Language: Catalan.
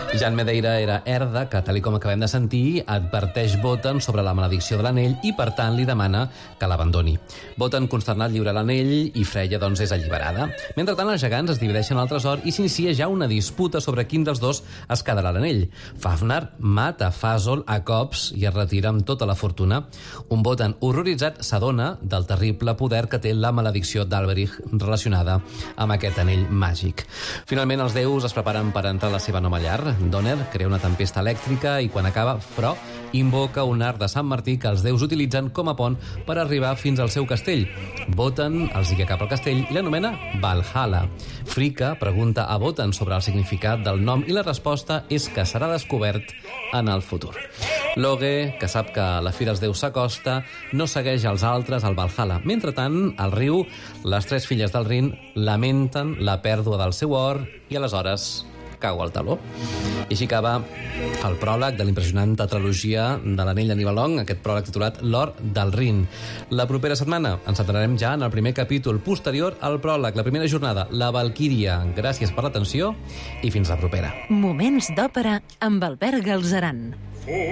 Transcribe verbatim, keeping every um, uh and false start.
Jan Medeira era herda que, tal com acabem de sentir, adverteix Wotan sobre la maledicció de l'anell i, per tant, li demana que l'abandoni. Wotan, consternat, lliura l'anell i Freya, doncs, és alliberada. Mentrestant, els gegants es divideixen el tresor i s'inicia ja una disputa sobre quin dels dos es quedarà l'anell. Fafnar mata Fazol a cops i es retira amb tota la fortuna. Un Wotan horroritzat s'adona del terrible poder que té la maledicció d'Alberich relacionada amb aquest anell màgic. Finalment, els déus es preparen per entrar a la seva nova llar. Donner crea una tempesta elèctrica i quan acaba, Fro invoca un arc de Sant Martí que els déus utilitzen com a pont per arribar fins al seu castell. Wotan els guia cap al castell i l'anomena Valhalla. Fricka pregunta a Wotan sobre el significat del nom i la resposta és que serà descobert en el futur. Loge, que sap que la fi dels déus s'acosta, no segueix els altres al Valhalla. Mentrestant, al riu, les tres filles del Rin lamenten la pèrdua del seu or i aleshores cau al taló. I així acaba el pròleg de l'impressionant tetralogia de l'Anell de Nibelung, aquest pròleg titulat L'or del Rin. La propera setmana ens centrarem ja en el primer capítol posterior al pròleg, la primera jornada, la Valquíria. Gràcies per l'atenció i fins la propera. Moments d'òpera amb Albert Galzeran.